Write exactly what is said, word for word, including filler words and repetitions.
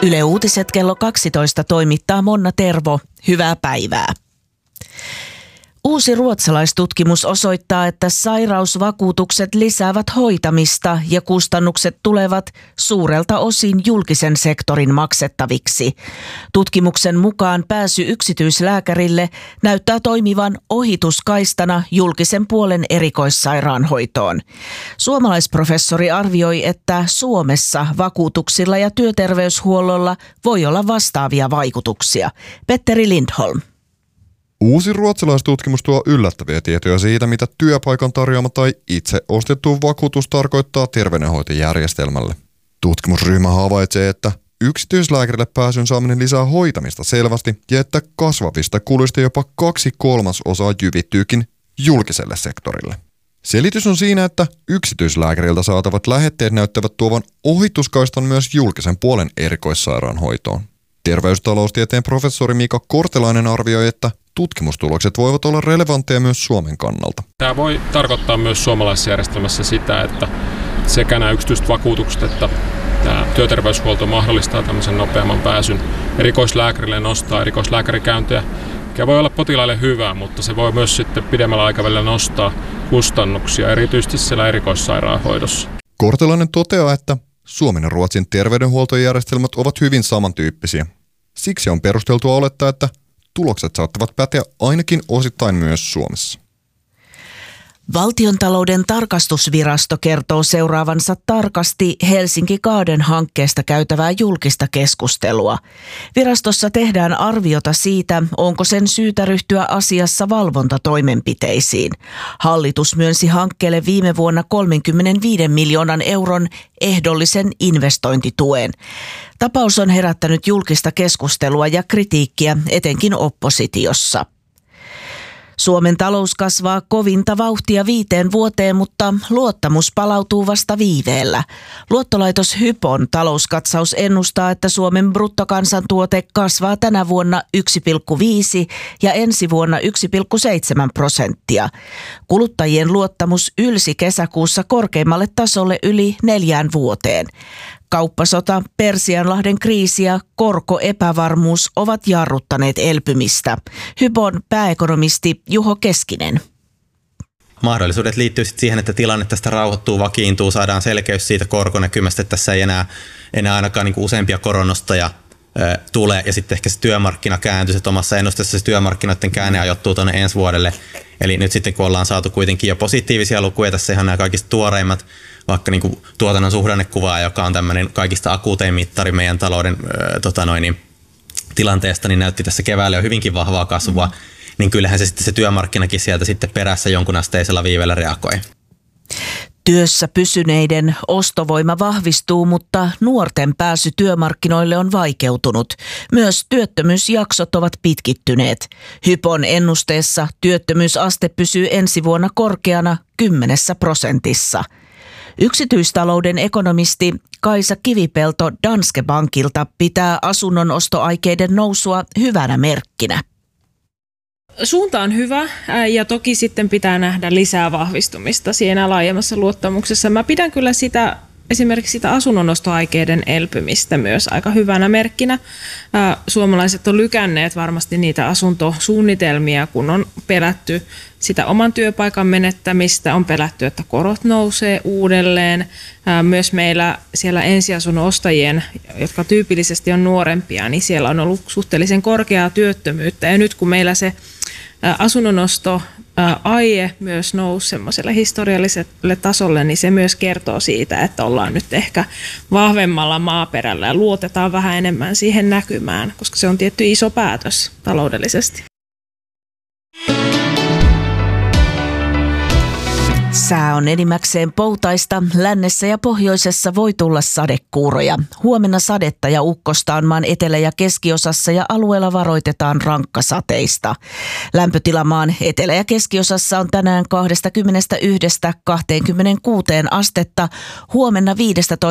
Yle Uutiset kello kaksitoista toimittaa Monna Tervo. Hyvää päivää. Uusi ruotsalaistutkimus osoittaa, että sairausvakuutukset lisäävät hoitamista ja kustannukset tulevat suurelta osin julkisen sektorin maksettaviksi. Tutkimuksen mukaan pääsy yksityislääkärille näyttää toimivan ohituskaistana julkisen puolen erikoissairaanhoitoon. Suomalaisprofessori arvioi, että Suomessa vakuutuksilla ja työterveyshuollolla voi olla vastaavia vaikutuksia. Petteri Lindholm. Uusi ruotsalaistutkimus tuo yllättäviä tietoja siitä, mitä työpaikan tarjoama tai itse ostettu vakuutus tarkoittaa terveydenhoitojärjestelmälle. Tutkimusryhmä havaitsee, että yksityislääkärille pääsyn saaminen lisää hoitamista selvästi ja että kasvavista kuluista jopa kaksi kolmasosaa jyvittyykin julkiselle sektorille. Selitys on siinä, että yksityislääkäriltä saatavat lähetteet näyttävät tuovan ohituskaistan myös julkisen puolen erikoissairaanhoitoon. Terveystaloustieteen professori Mika Kortelainen arvioi, että tutkimustulokset voivat olla relevantteja myös Suomen kannalta. Tämä voi tarkoittaa myös suomalaisessa järjestelmässä sitä, että sekä nämä yksityiset vakuutukset että tämä työterveyshuolto mahdollistaa tämmöisen nopeamman pääsyn erikoislääkärille, nostaa erikoislääkärikäyntejä, mikä voi olla potilaille hyvä, mutta se voi myös sitten pidemmällä aikavälillä nostaa kustannuksia, erityisesti siellä erikoissairaanhoidossa. Kortelainen toteaa, että Suomen ja Ruotsin terveydenhuoltojärjestelmät ovat hyvin samantyyppisiä. Siksi on perusteltua olettaa, että tulokset saattavat päteä ainakin osittain myös Suomessa. Valtiontalouden tarkastusvirasto kertoo seuraavansa tarkasti Helsinki Garden-hankkeesta käytävää julkista keskustelua. Virastossa tehdään arviota siitä, onko sen syytä ryhtyä asiassa valvontatoimenpiteisiin. Hallitus myönsi hankkeelle viime vuonna kolmekymmentäviisi miljoonan euron ehdollisen investointituen. Tapaus on herättänyt julkista keskustelua ja kritiikkiä etenkin oppositiossa. Suomen talous kasvaa kovinta vauhtia viiteen vuoteen, mutta luottamus palautuu vasta viiveellä. Luottolaitos Hypon talouskatsaus ennustaa, että Suomen bruttokansantuote kasvaa tänä vuonna yksi pilkku viisi ja ensi vuonna yksi pilkku seitsemän prosenttia. Kuluttajien luottamus ylsi kesäkuussa korkeimmalle tasolle yli neljään vuoteen. Kauppasota, Persianlahden kriisi ja korkoepävarmuus ovat jarruttaneet elpymistä. Hypon pääekonomisti Juho Keskinen. Mahdollisuudet liittyy siihen, että tilanne tästä rauhoittuu, vakiintuu, saadaan selkeys siitä korkonäkymästä, että tässä ei enää, enää ainakaan niin kuin useampia koronnostoja ö, tule. Ja sitten ehkä se työmarkkina kääntyy, että omassa ennusteessa se työmarkkinoiden käänne ajoittuu tuonne ensi vuodelle. Eli nyt sitten kun ollaan saatu kuitenkin jo positiivisia lukuja, tässä ihan nämä kaikista tuoreimmat, vaikka niin kuin tuotannon suhdannekuvaa, joka on tämmöinen kaikista akuutein mittari meidän talouden ö, tota noin, niin, tilanteesta, niin näytti tässä keväällä jo hyvinkin vahvaa kasvua, mm. niin kyllähän se sitten se työmarkkinakin sieltä sitten perässä jonkun asteisella viiveellä reagoi. Työssä pysyneiden ostovoima vahvistuu, mutta nuorten pääsy työmarkkinoille on vaikeutunut. Myös työttömyysjaksot ovat pitkittyneet. Hypon ennusteessa työttömyysaste pysyy ensi vuonna korkeana kymmenessä prosentissa. Yksityistalouden ekonomisti Kaisa Kivipelto Danske Bankilta pitää asunnon ostoaikeiden nousua hyvänä merkkinä. Suunta on hyvä ja toki sitten pitää nähdä lisää vahvistumista siinä laajemmassa luottamuksessa. Mä pidän kyllä sitä, esimerkiksi sitä asunnonostoaikeiden elpymistä myös aika hyvänä merkkinä. Suomalaiset on lykänneet varmasti niitä asuntosuunnitelmia, kun on pelätty sitä oman työpaikan menettämistä, on pelätty, että korot nousee uudelleen. Myös meillä siellä ensiasunnon ostajien, jotka tyypillisesti on nuorempia, niin siellä on ollut suhteellisen korkeaa työttömyyttä. Ja nyt kun meillä se asunnonosto aie myös nousi semmoiselle historialliselle tasolle, niin se myös kertoo siitä, että ollaan nyt ehkä vahvemmalla maaperällä ja luotetaan vähän enemmän siihen näkymään, koska se on tietty iso päätös taloudellisesti. Sää on enimmäkseen poutaista. Lännessä ja pohjoisessa voi tulla sadekuuroja. Huomenna sadetta ja ukkosta on maan etelä- ja keskiosassa ja alueella varoitetaan rankkasateista. Lämpötila maan etelä- ja keskiosassa on tänään kaksikymmentäyksi kaksikymmentäkuusi astetta, huomenna viisitoista